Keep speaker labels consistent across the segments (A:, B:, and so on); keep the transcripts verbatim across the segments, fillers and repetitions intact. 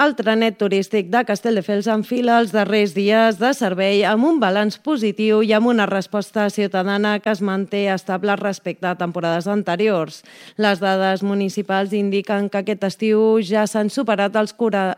A: El trenet turístic de Castelldefels enfila els darrers dies de servei amb un balanç positiu i amb una resposta ciutadana que es manté estable respecte a temporades anteriors. Les dades municipals indiquen que aquest estiu ja s'han superat els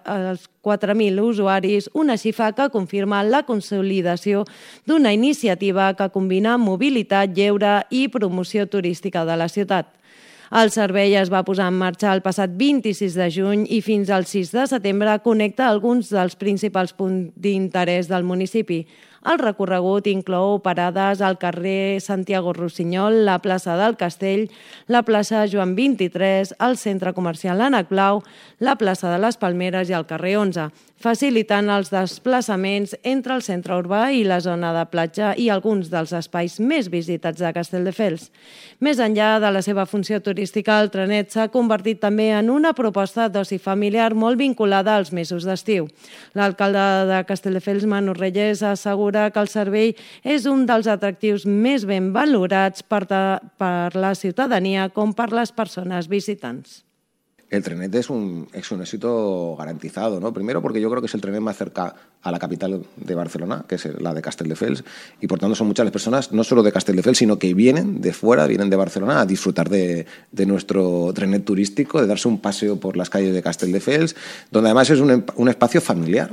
A: quatre mil usuaris, una xifra que confirma la consolidació d'una iniciativa que combina mobilitat, lleure i promoció turística de la ciutat. El servei es va posar en marxa el passat vint-i-sis de juny i fins al sis de setembre connecta alguns dels principals punts d'interès del municipi. El recorregut inclou parades al carrer Santiago Rossinyol, la plaça del Castell, la plaça Joan vint-i-tres, el centre comercial Ànec Blau, la plaça de les Palmeres i el carrer onze, facilitant els desplaçaments entre el centre urbà i la zona de platja i alguns dels espais més visitats de Castelldefels. Més enllà de la seva funció turística, el trenet s'ha convertit també en una proposta d'oci familiar molt vinculada als mesos d'estiu. L'alcalde de Castelldefels, Manu Reyes, assegura que el servei és un dels atractius més ben valorats per, per la ciutadania com per les persones visitants.
B: El trenet es un, es un éxito garantizado, ¿no? Primero porque yo creo que es el trenet más cerca a la capital de Barcelona, que es la de Castelldefels, y por tanto son muchas las personas, no solo de Castelldefels, sino que vienen de fuera, vienen de Barcelona a disfrutar de, de nuestro trenet turístico, de darse un paseo por las calles de Castelldefels, donde además es un, un espacio familiar.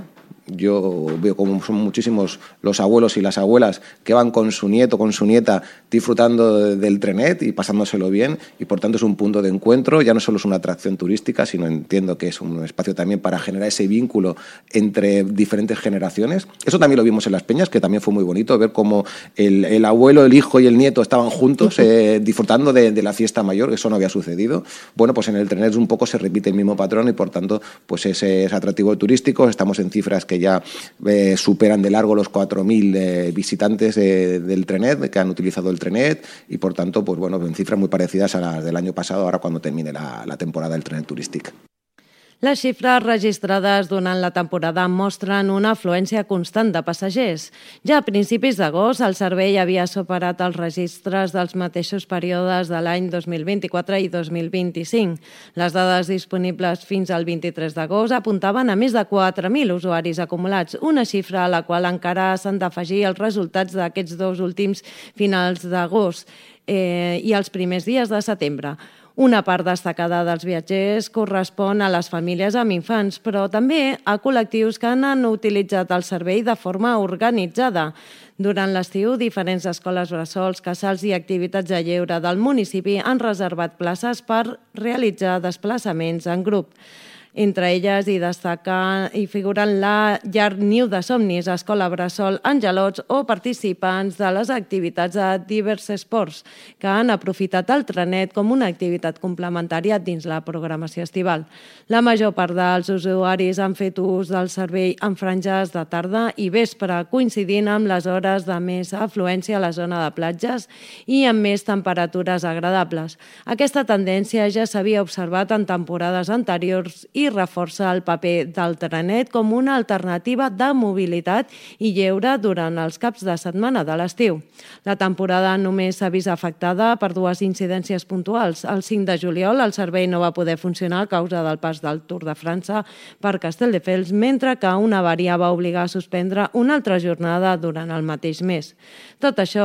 B: Yo veo como son muchísimos los abuelos y las abuelas que van con su nieto, con su nieta, disfrutando del trenet y pasándoselo bien, y por tanto es un punto de encuentro. Ya no solo es una atracción turística, sino entiendo que es un espacio también para generar ese vínculo entre diferentes generaciones. Eso también lo vimos en Las Peñas, que también fue muy bonito ver cómo el, el abuelo, el hijo y el nieto estaban juntos eh, disfrutando de, de la fiesta mayor. Eso no había sucedido. Bueno, pues en el trenet un poco se repite el mismo patrón y por tanto pues ese es atractivo turístico. Estamos en cifras que ya eh, superan de largo los cuatro mil eh, visitantes eh, del trenet, que han utilizado el trenet, y por tanto, pues bueno, en cifras muy parecidas a las del año pasado, ahora cuando termine la, la temporada del trenet turístic.
A: Les xifres registrades durant la temporada mostren una afluència constant de passatgers. Ja a principis d'agost, el servei havia superat els registres dels mateixos períodes de l'any dos mil vint-i-quatre i dos mil vint-i-cinc. Les dades disponibles fins al vint-i-tres d'agost apuntaven a més de quatre mil usuaris acumulats, una xifra a la qual encara s'han d'afegir els resultats d'aquests dos últims finals d'agost eh, i els primers dies de setembre. Una part destacada dels viatgers correspon a les famílies amb infants, però també a col·lectius que han utilitzat el servei de forma organitzada. Durant l'estiu, diferents escoles bressols, casals i activitats de lleure del municipi han reservat places per realitzar desplaçaments en grup. Entre elles hi destaca i figuren la llar Niu de Somnis, Escola Bressol Angelots o participants de les activitats de Divers Esports, que han aprofitat el trenet com una activitat complementària dins la programació estival. La major part dels usuaris han fet ús del servei en franges de tarda i vespre, coincidint amb les hores de més afluència a la zona de platges i amb més temperatures agradables. Aquesta tendència ja s'havia observat en temporades anteriors i reforça el paper del trenet com una alternativa de mobilitat i lleure durant els caps de setmana de l'estiu. La temporada només s'ha vist afectada per dues incidències puntuals. El cinc de juliol el servei no va poder funcionar a causa del pas del Tour de França per Castelldefels, mentre que una avaria va obligar a suspendre una altra jornada durant el mateix mes. Tot això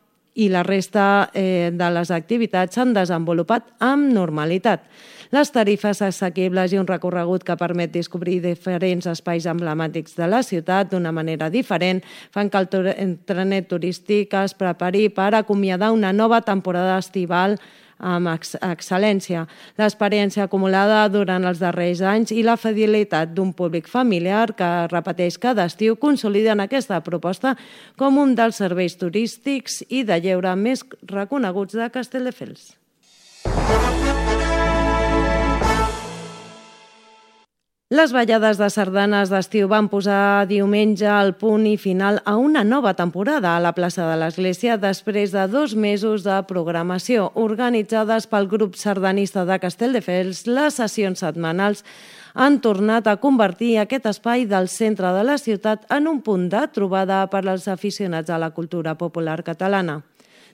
A: i la resta eh, de les activitats s'han desenvolupat amb normalitat. Les tarifes assequibles i un recorregut que permet descobrir diferents espais emblemàtics de la ciutat d'una manera diferent fan que el trenet turístic es prepari per acomiadar una nova temporada estival amb excel·lència. L'experiència acumulada durant els darrers anys i la fidelitat d'un públic familiar que repeteix cada estiu consoliden aquesta proposta com un dels serveis turístics i de lleure més reconeguts de Castelldefels. Les ballades de sardanes d'estiu van posar diumenge el punt i final a una nova temporada a la plaça de l'Església després de dos mesos de programació. Organitzades pel grup sardanista de Castelldefels, les sessions setmanals han tornat a convertir aquest espai del centre de la ciutat en un punt de trobada per als aficionats a la cultura popular catalana.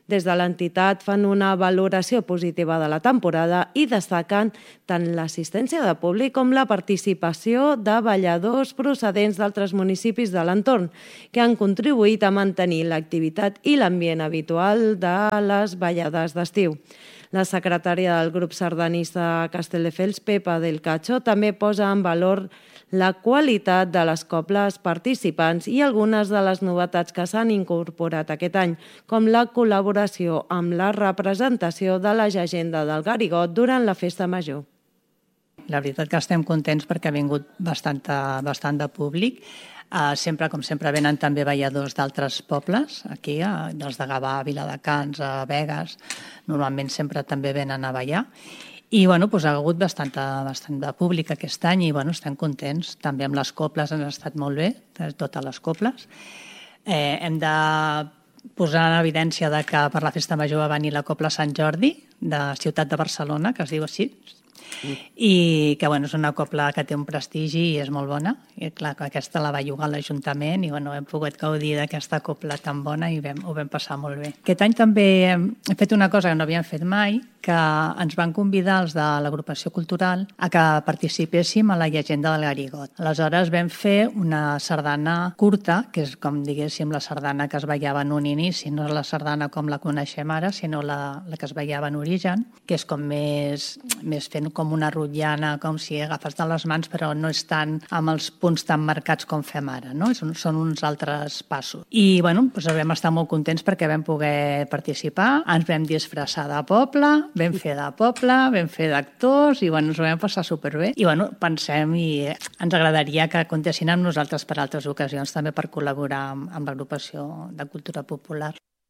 A: Des de l'entitat fan una valoració positiva de la temporada i destaquen tant l'assistència de públic com la participació de balladors procedents d'altres municipis de l'entorn, que han contribuït a mantenir l'activitat i l'ambient habitual de les ballades d'estiu. La secretària del grup sardanista Castelldefels, Pepa del Cacho, també posa en valor la qualitat de les cobles participants i algunes de les novetats que s'han incorporat aquest any, com la col·laboració amb la representació de la llegenda del Garigot durant la festa major.
C: La veritat que estem contents perquè ha vingut bastant, bastant de públic. Uh, sempre, com sempre, venen també balladors d'altres pobles, aquí, uh, dels de Gavà, Viladecans, a Begues. Normalment sempre també venen a ballar. I bueno, doncs, ha hagut bastant, bastant de públic aquest any i bueno, estem contents. També amb les coples han estat molt bé, totes les coples. Eh, hem de posar en evidència de que per la festa major va venir la Copla Sant Jordi, de Ciutat de Barcelona, que es diu així, i que bueno, és una copla que té un prestigi i és molt bona. I clar, aquesta la va llogar l'Ajuntament i bueno, hem pogut gaudir d'aquesta copla tan bona i vam, ho vam passar molt bé. Aquest any també hem fet una cosa que no havíem fet mai, que ens van convidar els de l'agrupació cultural a que participéssim a la llegenda del Garigot. Aleshores vam fer una sardana curta, que és com diguéssim la sardana que es ballava en un inici, no la sardana com la coneixem ara, sinó la, la que es ballava en origen, que és com més, més fent com una rotllana, com si agafes de les mans, però no és tant amb els punts tan marcats com fem ara, no? Són, són uns altres passos. I bueno, doncs vam estar molt contents perquè vam poder participar, ens vam disfressar de poble, vam fer de poble, vam fer d'actors i bueno, ens ho vam passar superbé. I bueno, pensem i ens agradaria que comptessin amb nosaltres per altres ocasions també per col·laborar amb, amb l'agrupació de cultura popular.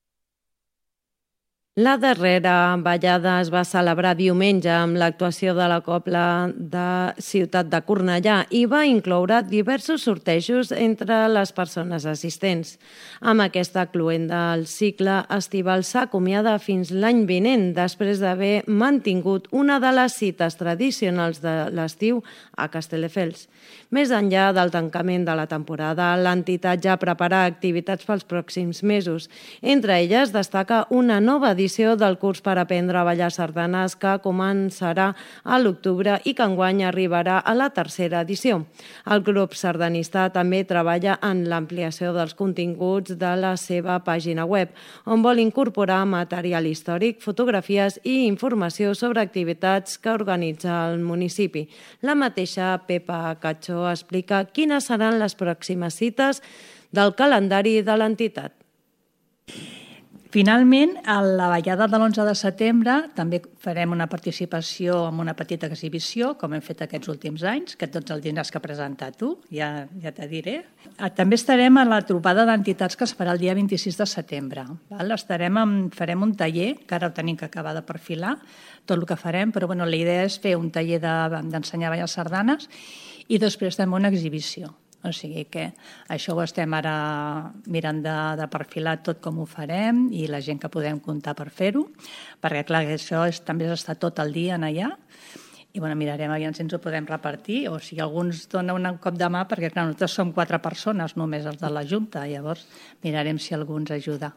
A: La darrera ballada es va celebrar diumenge amb l'actuació de la Copla de Ciutat de Cornellà i va incloure diversos sortejos entre les persones assistents. Amb aquesta cluenda, el cicle estival s'acomiada fins l'any vinent, després d'haver mantingut una de les cites tradicionals de l'estiu a Castelldefels. Més enllà del tancament de la temporada, l'entitat ja prepara activitats pels pròxims mesos. Entre elles destaca una nova edició del curs per aprendre a ballar sardanes que començarà a l'octubre i que enguany arribarà a la tercera edició. El grup sardanista també treballa en l'ampliació dels continguts de la seva pàgina web, on vol incorporar material històric, fotografies i informació sobre activitats que organitza el municipi. La mateixa Pepa Cacho explica quines seran les pròximes cites del calendari de l'entitat.
C: Finalment, a la ballada de l'onze de setembre també farem una participació en una petita exhibició, com hem fet aquests últims anys, que tots els tindràs que presentar tu, ja, ja te diré. També estarem a la trobada d'entitats que es farà el dia vint-i-sis de setembre. Val? Estarem en, farem un taller, que ara ho tenim que acabar de perfilar, tot el que farem, però bueno, la idea és fer un taller d'ensenyar de, a ballar sardanes i després també una exhibició. O sigui que això ho estem ara mirant de, de perfilar tot com ho farem i la gent que podem comptar per fer-ho, perquè clar, això és, també és estar tot el dia en allà i bueno, mirarem aviam si ens ho podem repartir o si algú ens dona un cop de mà, perquè clar, nosaltres som quatre persones només els de la Junta, llavors mirarem si algú ens ajuda.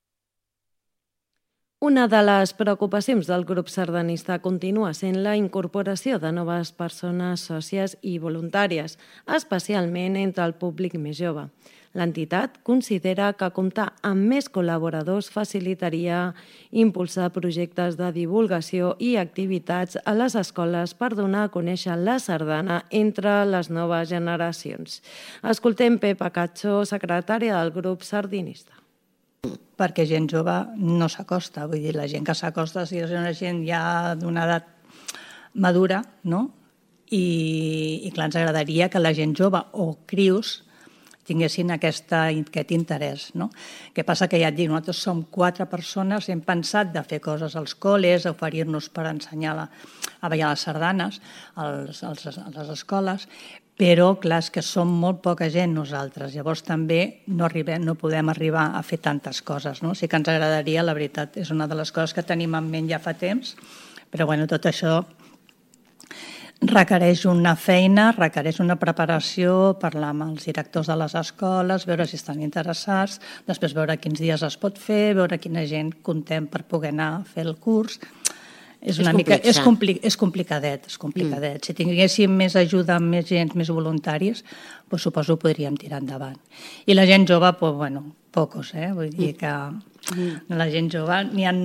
A: Una de les preocupacions del grup sardanista continua sent la incorporació de noves persones sòcies i voluntàries, especialment entre el públic més jove. L'entitat considera que comptar amb més col·laboradors facilitaria impulsar projectes de divulgació i activitats a les escoles per donar a conèixer la sardana entre les noves generacions. Escoltem Pepa Cacho, secretària del grup sardinista.
C: Perquè gent jove no s'acosta, vull dir, la gent que s'acosta si és una gent ja d'una edat madura, no? I, i clar, ens agradaria que la gent jove o crius tinguessin aquesta, aquest interès, no? Què passa? Que ja et dic, nosaltres som quatre persones, hem pensat de fer coses als col·les, oferir-nos per ensenyar la, a ballar les sardanes als, als, a les escoles, però clar, és que som molt poca gent nosaltres, llavors també no, arribem, no podem arribar a fer tantes coses, no? Sí que ens agradaria, la veritat, és una de les coses que tenim en ment ja fa temps, però bueno, tot això requereix una feina, requereix una preparació, parlar amb els directors de les escoles, veure si estan interessats, després veure quins dies es pot fer, veure quina gent contem per poder anar a fer el curs. És, una
A: és,
C: mica, és,
A: compli
C: és complicadet, és complicadet. Mm. Si tinguéssim més ajuda amb més gent, més voluntaris, pues, suposo que podríem tirar endavant. I la gent jove, pues, bueno, pocos, eh? Vull dir que mm. la gent jove n'hi ha